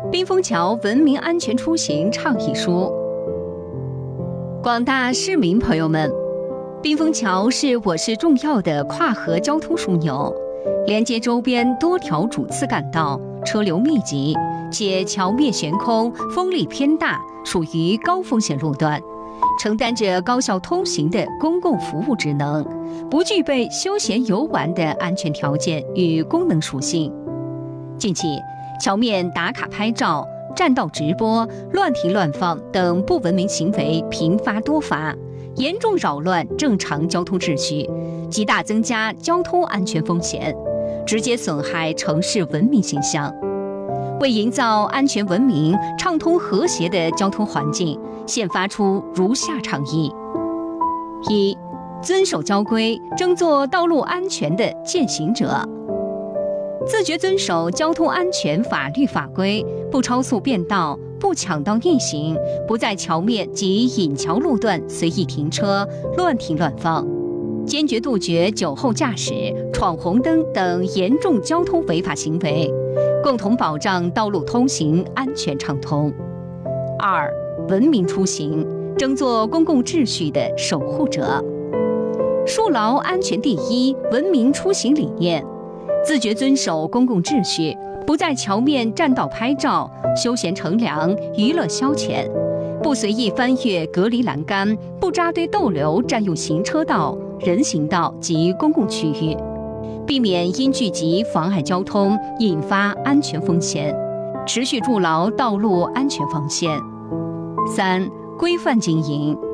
滨枫桥文明安全出行倡议书。广大市民朋友们，滨枫桥是我市重要的跨河交通枢纽，连接周边多条主次干道，车流密集，且桥面悬空，风力偏大，属于高风险路段，承担着高效通行的公共服务职能，不具备休闲游玩的安全条件与功能属性。近期，桥面打卡拍照、占道直播、乱停乱放等不文明行为频发多发，严重扰乱正常交通秩序，极大增加交通安全风险，直接损害城市文明形象。为营造安全文明、畅通和谐的交通环境，现发出如下倡议：一、遵守交规，争做道路安全的践行者。自觉遵守交通安全法律法规，不超速变道，不抢道逆行，不在桥面及引桥路段随意停车、乱停乱放，坚决杜绝酒后驾驶、闯红灯等严重交通违法行为，共同保障道路通行安全畅通。二、文明出行，争做公共秩序的守护者。树牢安全第一、文明出行理念，自觉遵守公共秩序，不在桥面占道拍照、休闲乘凉、娱乐消遣，不随意翻越隔离栏杆，不扎堆逗留占用行车道、人行道及公共区域，避免因聚集妨碍交通，引发安全风险，持续筑牢道路安全防线。三、规范经营。